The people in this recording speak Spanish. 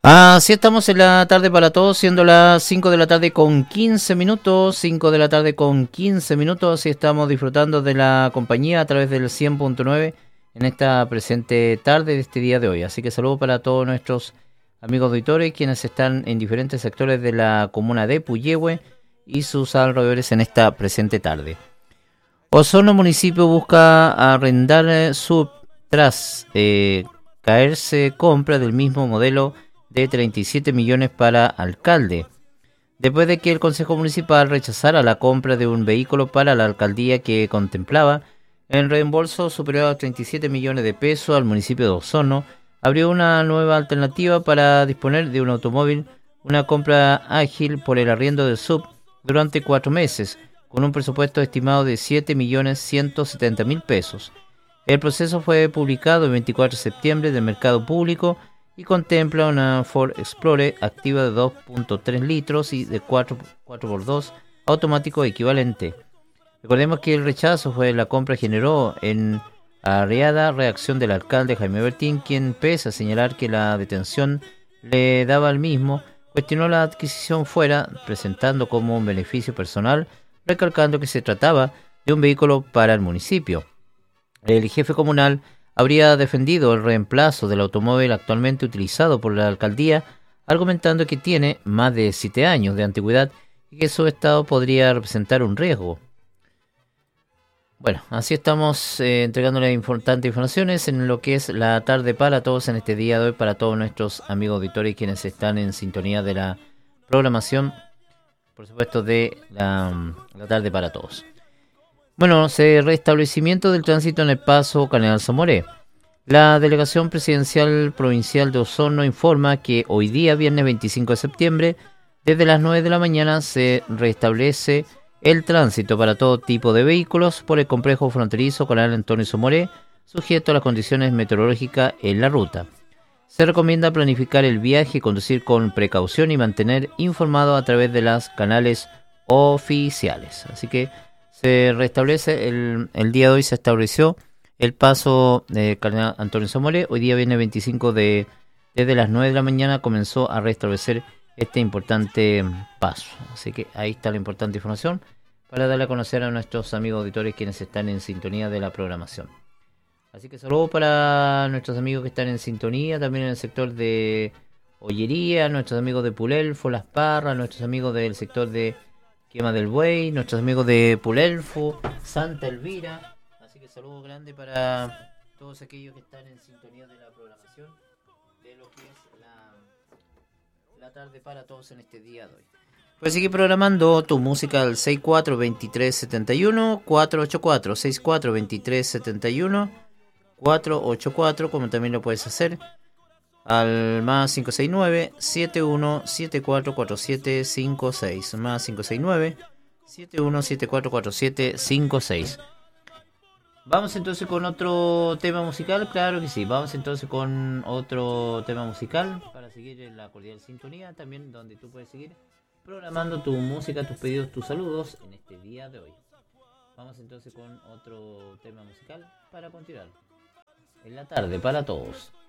Así estamos en la tarde para todos, siendo las 5 de la tarde con 15 minutos, 5 de la tarde con 15 minutos, y estamos disfrutando de la compañía a través del 100.9 en esta presente tarde de este día de hoy. Así que saludo para todos nuestros amigos auditores, quienes están en diferentes sectores de la comuna de Puyehue y sus alrededores en esta presente tarde. Osorno municipio busca arrendar sub tras caerse compra del mismo modelo de 37 millones para alcalde. Después de que el Consejo Municipal rechazara la compra de un vehículo para la alcaldía que contemplaba el reembolso superior a 37 millones de pesos al municipio de Osorno, abrió una nueva alternativa para disponer de un automóvil, una compra ágil por el arriendo del sub durante 4 meses, con un presupuesto estimado de 7.170.000 pesos. El proceso fue publicado el 24 de septiembre del mercado público y contempla una Ford Explorer activa de 2.3 litros y de 4x2 automático equivalente. Recordemos que el rechazo fue la compra generó en arreada reacción del alcalde Jaime Bertín, quien, pese a señalar que la detención le daba al mismo, cuestionó la adquisición fuera, presentando como un beneficio personal, recalcando que se trataba de un vehículo para el municipio. El jefe comunal habría defendido el reemplazo del automóvil actualmente utilizado por la alcaldía, argumentando que tiene más de 7 años de antigüedad y que su estado podría representar un riesgo. Bueno, así estamos entregándole importantes informaciones en lo que es la tarde para todos en este día de hoy, para todos nuestros amigos auditores quienes están en sintonía de la programación, por supuesto, de la tarde para todos. Bueno, restablecimiento del tránsito en el paso Canal Zamoré. La Delegación Presidencial Provincial de Osorno informa que hoy día, viernes 25 de septiembre, desde las 9 de la mañana se restablece el tránsito para todo tipo de vehículos por el complejo fronterizo Canal Antonio Zamoré, sujeto a las condiciones meteorológicas en la ruta. Se recomienda planificar el viaje, conducir con precaución y mantener informado a través de los canales oficiales. Así que se restablece, el día de hoy se estableció el paso de Cardenal Antonio Zamoré. Hoy día viene 25 desde las 9 de la mañana comenzó a restablecer este importante paso. Así que ahí está la importante información para darle a conocer a nuestros amigos auditores quienes están en sintonía de la programación. Así que saludos para nuestros amigos que están en sintonía, también en el sector de Ollería, nuestros amigos de Pulelfo, Las Parras, nuestros amigos del sector de Quema del Buey, nuestros amigos de Pulelfo, Santa Elvira. Así que saludos grandes para todos aquellos que están en sintonía de la programación de lo que es la tarde para todos en este día de hoy. Puedes seguir programando tu música al 642371 484 642371 484, como también lo puedes hacer al más 569 71744756, más 569 71744756. Vamos entonces con otro tema musical, claro que sí, vamos entonces con otro tema musical para seguir en la cordial sintonía, también donde tú puedes seguir programando tu música, tus pedidos, tus saludos en este día de hoy. Vamos entonces con otro tema musical para continuar en la tarde para todos.